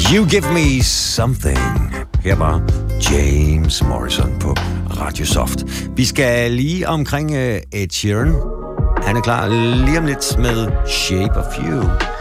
You Give Me Something. Her var James Morrison på Radio Soft. Vi skal lige omkring Ed Sheeran. Han er klar lige om lidt med Shape of You.